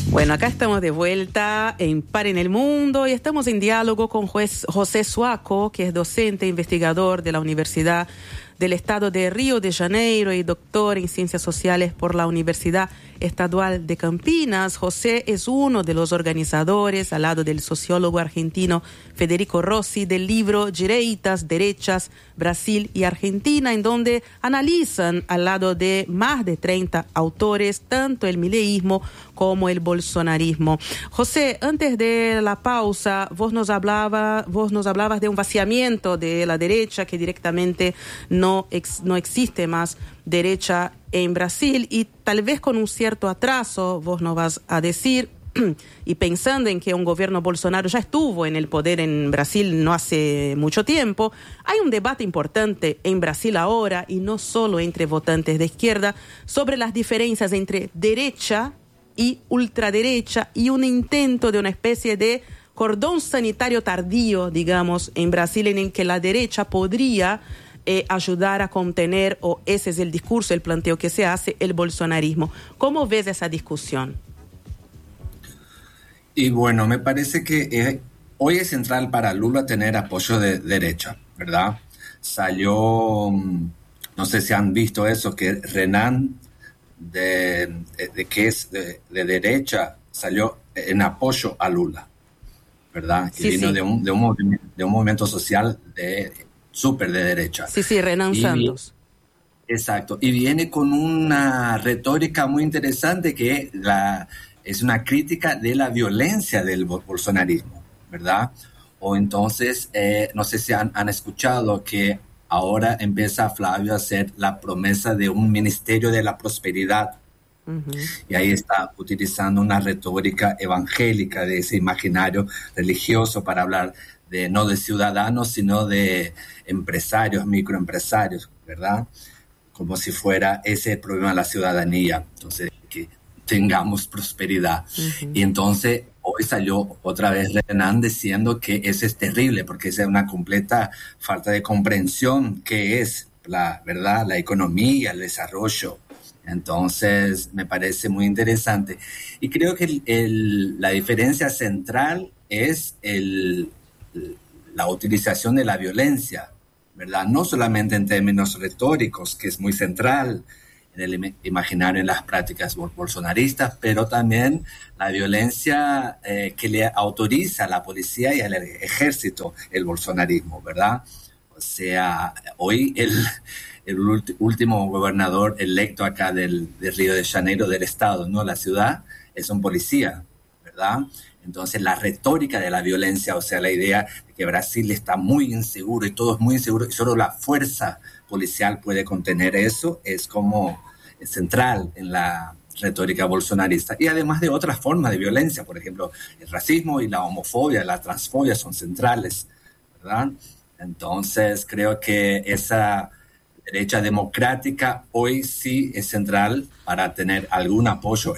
Bueno, acá estamos de vuelta en Par en el Mundo y estamos en diálogo con José Suaco, que es docente e investigador de la Universidad del Estado de Río de Janeiro y doctor en Ciencias Sociales por la Universidad Estadual de Campinas. José es uno de los organizadores, al lado del sociólogo argentino Federico Rossi, del libro Direitas, Derechas, Brasil y Argentina, en donde analizan, al lado de más de 30 autores, tanto el mileísmo como el bolsonarismo. José, antes de la pausa, vos nos hablabas de un vaciamiento de la derecha, que directamente no existe más derecha en Brasil, y tal vez con un cierto atraso, vos nos vas a decir, y pensando en que un gobierno Bolsonaro ya estuvo en el poder en Brasil no hace mucho tiempo, hay un debate importante en Brasil ahora, y no solo entre votantes de izquierda, sobre las diferencias entre derecha y ultraderecha, y un intento de una especie de cordón sanitario tardío, digamos, en Brasil, en el que la derecha podría ayudar a contener, o ese es el discurso, el planteo que se hace, el bolsonarismo. ¿Cómo ves esa discusión? Y bueno, me parece que hoy es central para Lula tener apoyo de derecha, ¿verdad? Salió, no sé si han visto eso, que Renan, que es de derecha, salió en apoyo a Lula, ¿verdad? Que vino de un movimiento social súper de derecha. Sí, Renan Santos. Exacto. Y viene con una retórica muy interesante que es una crítica de la violencia del bolsonarismo, ¿verdad? O entonces, no sé si han escuchado que ahora empieza Flavio a hacer la promesa de un ministerio de la prosperidad. Uh-huh. Y ahí está utilizando una retórica evangélica de ese imaginario religioso para hablar no de ciudadanos, sino de empresarios, microempresarios, ¿verdad? Como si fuera ese el problema de la ciudadanía, entonces que tengamos prosperidad. Uh-huh. Y entonces hoy salió otra vez Renan diciendo que eso es terrible, porque esa es una completa falta de comprensión que es la verdad, la economía, el desarrollo. Entonces me parece muy interesante. Y creo que la diferencia central es la utilización de la violencia, ¿verdad? No solamente en términos retóricos, que es muy central en el imaginario, en las prácticas bolsonaristas, pero también la violencia que le autoriza a la policía y al ejército el bolsonarismo, ¿verdad? O sea, hoy el último gobernador electo acá de Río de Janeiro, del estado, ¿no? La ciudad, es un policía, ¿verdad? Entonces la retórica de la violencia, o sea, la idea de que Brasil está muy inseguro y todo es muy inseguro y solo la fuerza policial puede contener eso, es central en la retórica bolsonarista. Y además de otras formas de violencia, por ejemplo, el racismo y la homofobia, la transfobia son centrales, ¿verdad? Entonces creo que esa derecha democrática hoy sí es central para tener algún apoyo.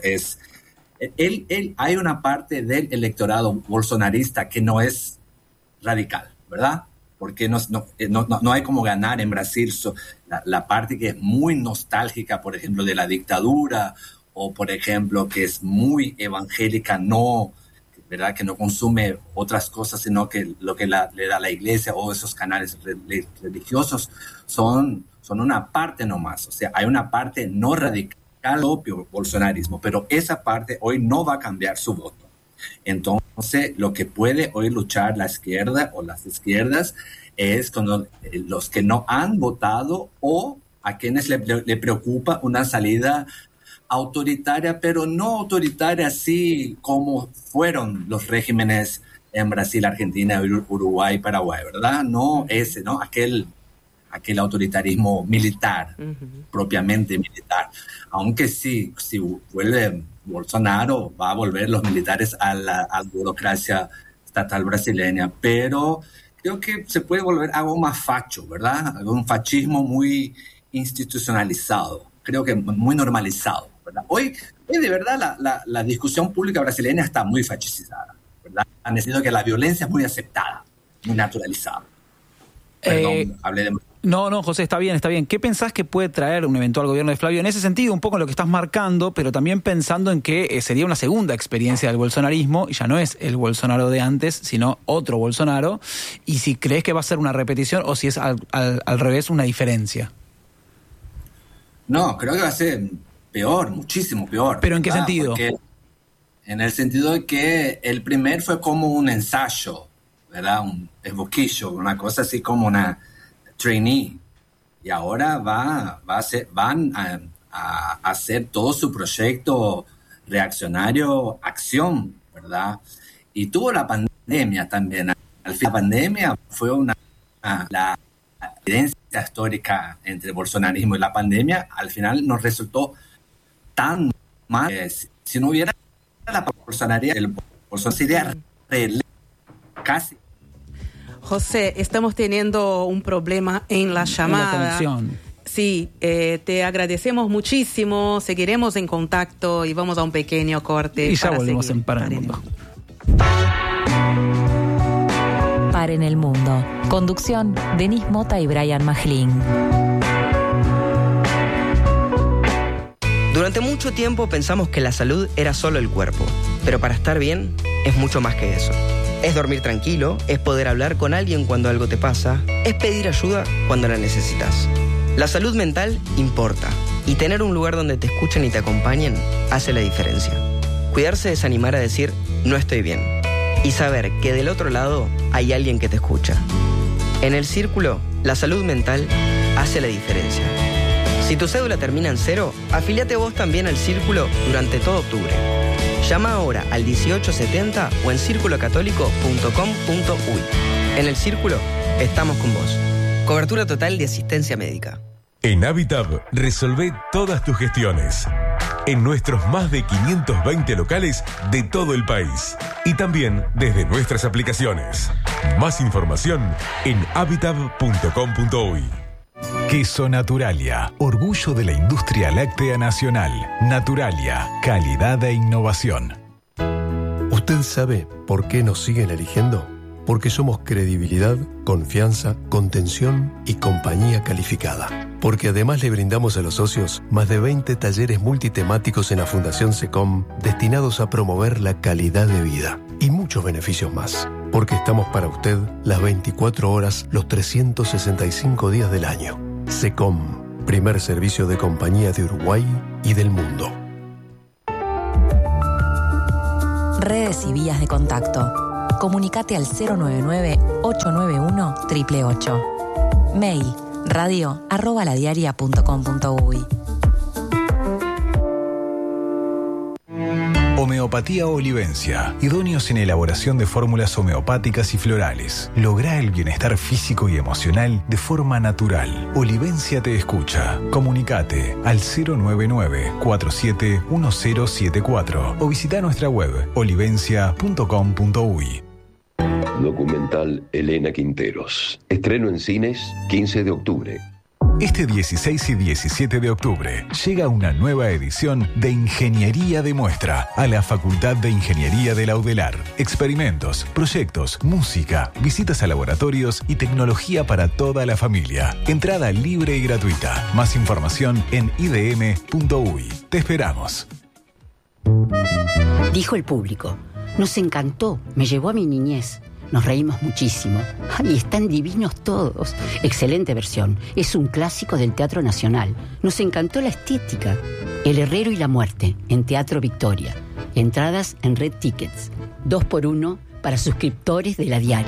Hay una parte del electorado bolsonarista que no es radical, ¿verdad? Porque no hay como ganar en Brasil. La parte que es muy nostálgica, por ejemplo, de la dictadura, o por ejemplo, que es muy evangélica, ¿verdad? Que no consume otras cosas, sino que lo que le da la iglesia o esos canales religiosos son una parte nomás. O sea, hay una parte no radical, propio bolsonarismo, pero esa parte hoy no va a cambiar su voto. Entonces, lo que puede hoy luchar la izquierda o las izquierdas es con los que no han votado, o a quienes le preocupa una salida autoritaria, pero no autoritaria así como fueron los regímenes en Brasil, Argentina, Uruguay, Paraguay, ¿verdad? No ese, ¿no? Aquel autoritarismo militar, uh-huh, propiamente militar. Aunque si vuelve Bolsonaro, va a volver los militares a la burocracia estatal brasileña, pero creo que se puede volver algo más facho, ¿verdad? Un fascismo muy institucionalizado, creo que muy normalizado, ¿verdad? Hoy de verdad la discusión pública brasileña está muy fachicizada, ¿verdad? Han decidido que la violencia es muy aceptada, muy naturalizada. Perdón, hablé de No, José, está bien. ¿Qué pensás que puede traer un eventual gobierno de Flavio? En ese sentido, un poco en lo que estás marcando, pero también pensando en que sería una segunda experiencia del bolsonarismo, y ya no es el Bolsonaro de antes, sino otro Bolsonaro, y si crees que va a ser una repetición o si es al revés una diferencia. No, creo que va a ser peor, muchísimo peor. ¿Pero en qué sentido? Porque en el sentido de que el primer fue como un ensayo, ¿verdad? Un esboquillo, una cosa así como una trainee, y ahora van a hacer todo su proyecto reaccionario acción, ¿verdad? Y tuvo la pandemia también. Al fin, la pandemia fue la evidencia histórica entre el bolsonarismo y la pandemia. Al final nos resultó tan mal que si no hubiera la bolsonaría, el Bolsonaro sería casi. José, estamos teniendo un problema en la llamada. En la conexión. Sí, te agradecemos muchísimo, seguiremos en contacto y vamos a un pequeño corte. Y ya volvemos en Para el Mundo. Para en el Mundo. Conducción, Denis Mota y Brian Majlin. Durante mucho tiempo pensamos que la salud era solo el cuerpo, pero para estar bien es mucho más que eso. Es dormir tranquilo, es poder hablar con alguien cuando algo te pasa, es pedir ayuda cuando la necesitas. La salud mental importa, y tener un lugar donde te escuchen y te acompañen hace la diferencia. Cuidarse es animar a decir, no estoy bien, y saber que del otro lado hay alguien que te escucha. En el Círculo, la salud mental hace la diferencia. Si tu cédula termina en 0, afíliate vos también al Círculo durante todo octubre. Llama ahora al 1870 o en circulocatólico.com.uy. En el Círculo, estamos con vos. Cobertura total de asistencia médica. En Habitat, resolvé todas tus gestiones. En nuestros más de 520 locales de todo el país. Y también desde nuestras aplicaciones. Más información en habitat.com.uy. Queso Naturalia, orgullo de la industria láctea nacional. Naturalia, calidad e innovación. ¿Usted sabe por qué nos siguen eligiendo? Porque somos credibilidad, confianza, contención y compañía calificada. Porque además le brindamos a los socios más de 20 talleres multitemáticos en la Fundación SECOM destinados a promover la calidad de vida y muchos beneficios más. Porque estamos para usted las 24 horas, los 365 días del año. SECOM, primer servicio de compañía de Uruguay y del mundo. Redes y vías de contacto. Comunicate al 099-891-888. Mail radio@ladiaria.com.uy. Homeopatía Olivencia. Idóneos en elaboración de fórmulas homeopáticas y florales. Lográ el bienestar físico y emocional de forma natural. Olivencia te escucha. Comunicate al 099-471074 o visita nuestra web olivencia.com.uy. Documental Elena Quinteros. Estreno en cines 15 de octubre. Este 16 y 17 de octubre llega una nueva edición de Ingeniería de Muestra a la Facultad de Ingeniería de la UDELAR. Experimentos, proyectos, música, visitas a laboratorios y tecnología para toda la familia. Entrada libre y gratuita. Más información en idm.uy. Te esperamos. Dijo el público. Nos encantó, me llevó a mi niñez. Nos reímos muchísimo. ¡Ay, están divinos todos! Excelente versión. Es un clásico del Teatro Nacional. Nos encantó la estética. El Herrero y la Muerte, en Teatro Victoria. Entradas en Red Tickets. 2x1 para suscriptores de La Diaria.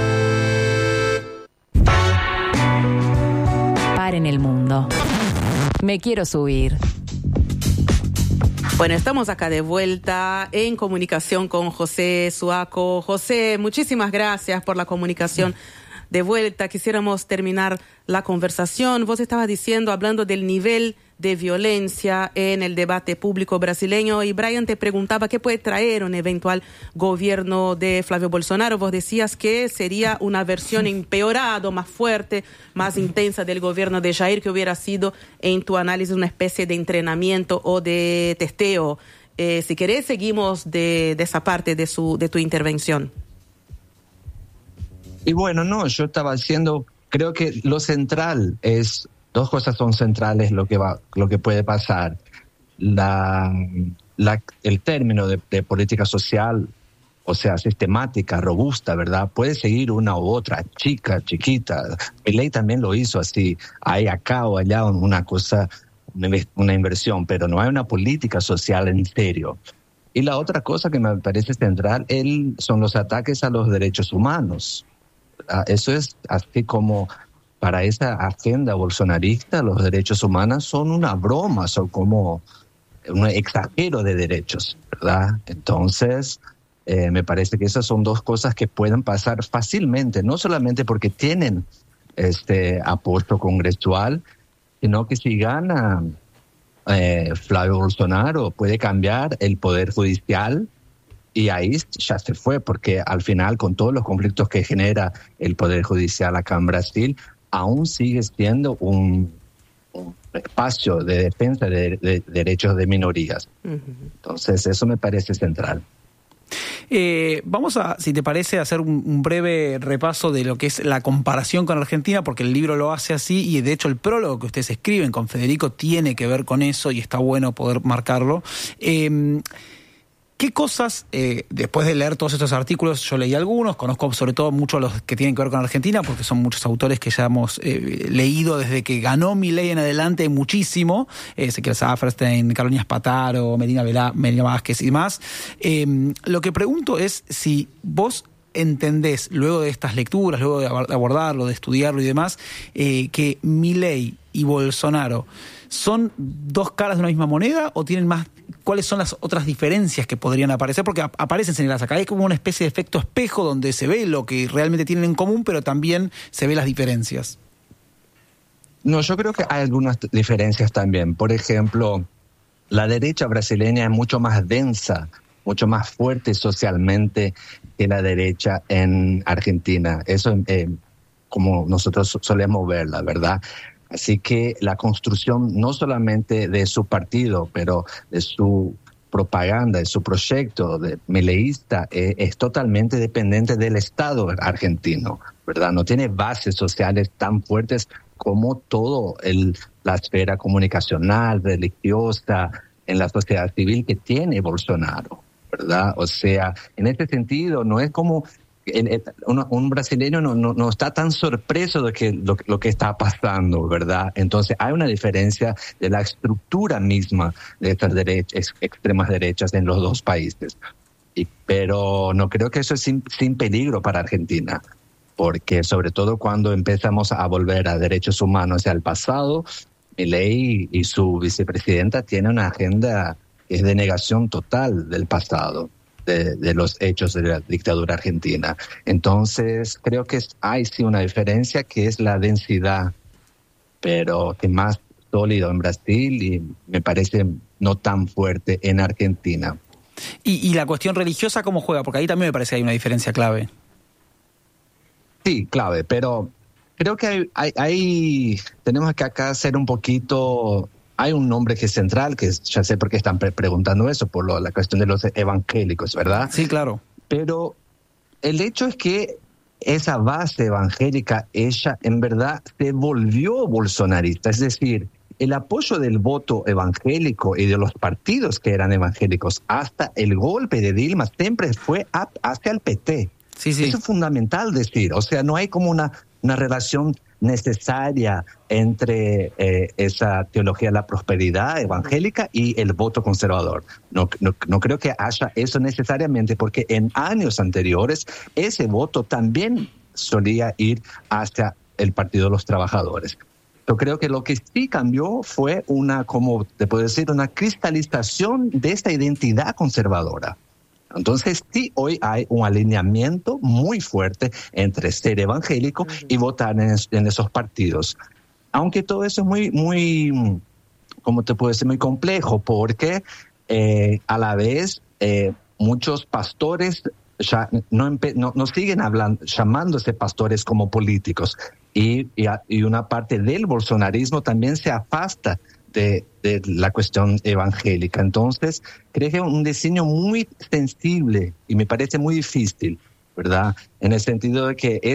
Para en el Mundo. Me quiero subir. Bueno, estamos acá de vuelta en comunicación con José Suaco. José, muchísimas gracias por la comunicación de vuelta. Quisiéramos terminar la conversación. Vos estabas diciendo, hablando del nivel de violencia en el debate público brasileño, y Brian te preguntaba qué puede traer un eventual gobierno de Flavio Bolsonaro. Vos decías que sería una versión empeorada, más fuerte, más intensa del gobierno de Jair, que hubiera sido, en tu análisis, una especie de entrenamiento o de testeo. Si querés, seguimos de esa parte de tu intervención. Y bueno, no, yo estaba diciendo creo que lo central es, dos cosas son centrales lo que puede pasar. El término de política social, o sea, sistemática, robusta, ¿verdad? Puede seguir una u otra, chiquita. Milei también lo hizo así, hay acá o allá una cosa, una inversión, pero no hay una política social en serio. Y la otra cosa que me parece central son los ataques a los derechos humanos. Eso es así como para esa agenda bolsonarista, los derechos humanos son una broma, son como un exagero de derechos, ¿verdad? Entonces, me parece que esas son dos cosas que pueden pasar fácilmente, no solamente porque tienen apoyo congresual, sino que si gana Flavio Bolsonaro puede cambiar el poder judicial y ahí ya se fue, porque al final con todos los conflictos que genera el poder judicial acá en Brasil, aún sigue siendo un espacio de defensa de derechos de minorías. Entonces eso me parece central. Vamos a, si te parece, hacer un breve repaso de lo que es la comparación con Argentina, porque el libro lo hace así y de hecho el prólogo que ustedes escriben con Federico tiene que ver con eso y está bueno poder marcarlo. ¿Qué cosas, después de leer todos estos artículos, yo leí algunos, conozco sobre todo muchos los que tienen que ver con Argentina, porque son muchos autores que ya hemos leído desde que ganó Milei en adelante muchísimo, Ezequiel Saferstein, Carolina Spataro, Medina Vázquez y más. Lo que pregunto es si vos entendés, luego de estas lecturas, luego de abordarlo, de estudiarlo y demás, que Milei y Bolsonaro ¿son dos caras de una misma moneda o tienen más? ¿Cuáles son las otras diferencias que podrían aparecer? Porque aparecen señaladas acá. Hay como una especie de efecto espejo donde se ve lo que realmente tienen en común, pero también se ve las diferencias. No, yo creo que hay algunas diferencias también. Por ejemplo, la derecha brasileña es mucho más densa, mucho más fuerte socialmente que la derecha en Argentina. Eso como nosotros solemos verla, ¿verdad? Así que la construcción no solamente de su partido, pero de su propaganda, de su proyecto de mileísta, es totalmente dependiente del Estado argentino, ¿verdad? No tiene bases sociales tan fuertes como todo la esfera comunicacional, religiosa, en la sociedad civil que tiene Bolsonaro, ¿verdad? O sea, en este sentido, no es como un brasileño no está tan sorpreso de que lo que está pasando, ¿verdad? Entonces hay una diferencia de la estructura misma de estas extremas derechas en los dos países. Pero no creo que eso es sin peligro para Argentina, porque sobre todo cuando empezamos a volver a derechos humanos al pasado, Milei y su vicepresidenta tienen una agenda que es de negación total del pasado. De los hechos de la dictadura argentina. Entonces, creo que hay sí una diferencia que es la densidad, pero que más sólido en Brasil y me parece no tan fuerte en Argentina. ¿Y la cuestión religiosa cómo juega? Porque ahí también me parece que hay una diferencia clave. Sí, clave, pero creo que tenemos que acá hacer un poquito. Hay un nombre que es central, que ya sé por qué están preguntando eso, por la cuestión de los evangélicos, ¿verdad? Sí, claro. Pero el hecho es que esa base evangélica, ella en verdad se volvió bolsonarista. Es decir, el apoyo del voto evangélico y de los partidos que eran evangélicos hasta el golpe de Dilma siempre fue hacia el PT. Sí, sí. Eso es fundamental decir. O sea, no hay como una relación necesaria entre esa teología de la prosperidad evangélica y el voto conservador. No creo que haya eso necesariamente, porque en años anteriores ese voto también solía ir hacia el Partido de los Trabajadores. Yo creo que lo que sí cambió fue como te puedo decir, una cristalización de esta identidad conservadora. Entonces sí, hoy hay un alineamiento muy fuerte entre ser evangélico y votar en esos partidos. Aunque todo eso es muy, ¿cómo te puedo decir? Muy complejo, porque a la vez muchos pastores ya no siguen llamándose pastores como políticos. Y una parte del bolsonarismo también se afasta de la cuestión evangélica. Entonces, creo que es un diseño muy sensible y me parece muy difícil, ¿verdad? En el sentido de que es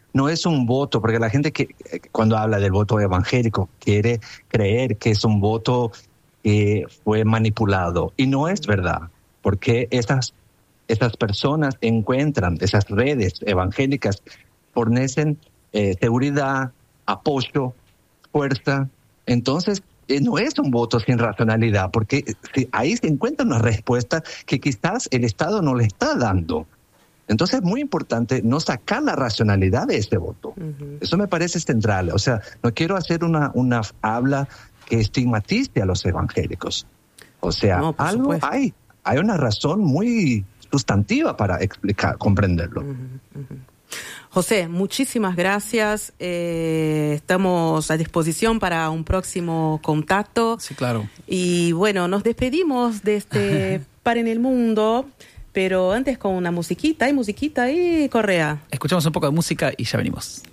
no es un voto, porque la gente que cuando habla del voto evangélico quiere creer que es un voto que fue manipulado. Y no es verdad, porque esas personas encuentran, esas redes evangélicas fornecen seguridad, apoyo, fuerza. Entonces, no es un voto sin racionalidad, porque ahí se encuentra una respuesta que quizás el Estado no le está dando. Entonces es muy importante no sacar la racionalidad de este voto. Eso me parece central. O sea, no quiero hacer una habla que estigmatice a los evangélicos. O sea, no, algo hay una razón muy sustantiva para explicar, comprenderlo. José, muchísimas gracias. Estamos a disposición para un próximo contacto. Sí, claro. Y bueno, nos despedimos de este Paren el Mundo, pero antes con una musiquita. ¿Hay musiquita ahí, Correa? Escuchamos un poco de música y ya venimos.